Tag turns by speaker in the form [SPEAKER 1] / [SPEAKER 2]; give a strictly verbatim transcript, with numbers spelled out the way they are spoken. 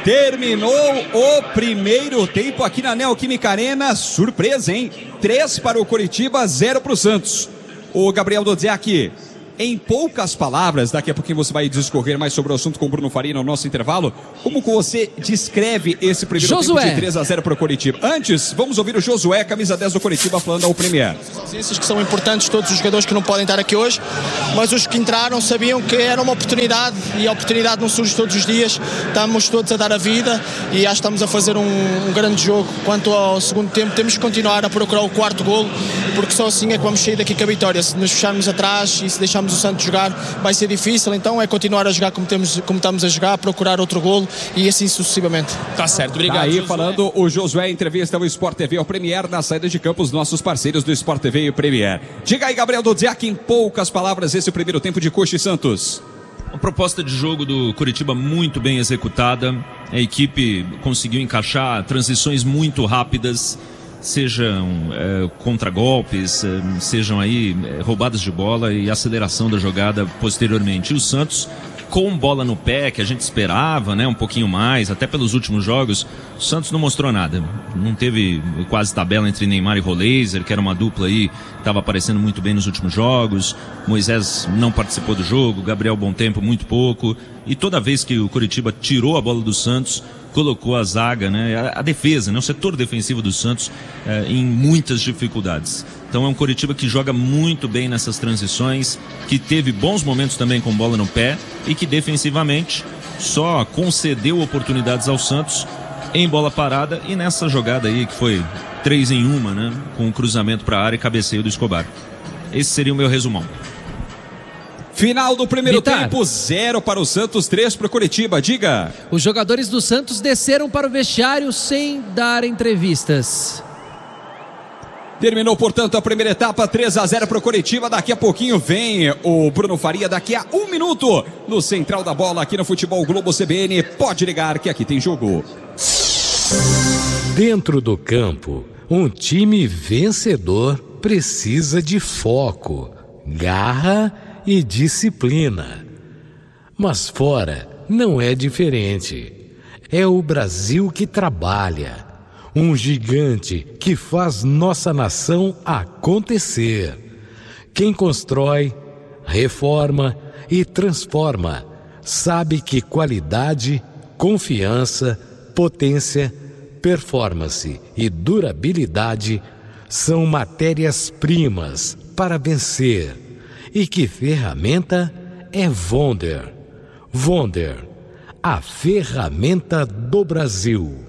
[SPEAKER 1] Terminou o primeiro tempo aqui na Neoquímica Arena. Surpresa, hein? três para o Coritiba, zero para o Santos. O Gabriel Dodziak, em poucas palavras, daqui a pouquinho você vai discorrer mais sobre o assunto com o Bruno Faria no nosso intervalo. Como que você descreve esse primeiro
[SPEAKER 2] Josué.
[SPEAKER 1] tempo de três a zero para o Coritiba? Antes, vamos ouvir o Josué, camisa dez do Coritiba, falando ao Premier.
[SPEAKER 3] Esses que são importantes, todos os jogadores que não podem estar aqui hoje, mas os que entraram sabiam que era uma oportunidade e a oportunidade não surge todos os dias. Estamos todos a dar a vida e acho que estamos a fazer um, um grande jogo. Quanto ao segundo tempo, temos que continuar a procurar o quarto golo, porque só assim é que vamos sair daqui com a vitória. Se nos fecharmos atrás e se deixarmos o Santos jogar, vai ser difícil, então é continuar a jogar como, temos, como estamos a jogar, procurar outro golo e assim sucessivamente.
[SPEAKER 4] Tá certo, obrigado.
[SPEAKER 1] Tá aí
[SPEAKER 4] Josué.
[SPEAKER 1] falando o Josué, entrevista ao Sport T V, ao Premier, na saída de campo, os nossos parceiros do Sport T V e o Premier. Diga aí, Gabriel Dodziak, em poucas palavras, esse primeiro tempo de Coxa e Santos.
[SPEAKER 5] Uma proposta de jogo do Coritiba muito bem executada, a equipe conseguiu encaixar transições muito rápidas, sejam é, contragolpes, é, sejam aí é, roubadas de bola e aceleração da jogada posteriormente. E o Santos, com bola no pé, que a gente esperava, né, um pouquinho mais, até pelos últimos jogos, o Santos não mostrou nada. Não teve quase tabela entre Neymar e Roleiser, que era uma dupla aí, estava aparecendo muito bem nos últimos jogos. Moisés não participou do jogo, Gabriel Bontempo muito pouco. E toda vez que o Coritiba tirou a bola do Santos, colocou a zaga, né, a, a defesa, né, o setor defensivo do Santos é, em muitas dificuldades. Então é um Coritiba que joga muito bem nessas transições, que teve bons momentos também com bola no pé e que defensivamente só concedeu oportunidades ao Santos em bola parada e nessa jogada aí que foi três em uma, né, com o cruzamento para a área e cabeceio do Escobar. Esse seria o meu resumão.
[SPEAKER 1] Final do primeiro
[SPEAKER 2] Vitar.
[SPEAKER 1] tempo, zero para o Santos, três para o Coritiba. Diga.
[SPEAKER 2] Os jogadores do Santos desceram para o vestiário sem dar entrevistas.
[SPEAKER 1] Terminou, portanto, a primeira etapa, três a zero para o Coritiba. Daqui a pouquinho vem o Bruno Faria, daqui a um minuto, no Central da Bola, aqui no Futebol Globo C B N. Pode ligar que aqui tem jogo.
[SPEAKER 6] Dentro do campo, um time vencedor precisa de foco, garra e disciplina. Mas fora não é diferente. É o Brasil que trabalha. Um gigante que faz nossa nação acontecer. Quem constrói, reforma e transforma sabe que qualidade, confiança, potência, performance e durabilidade são matérias-primas para vencer. E que ferramenta é Wonder. Wonder, a ferramenta do Brasil.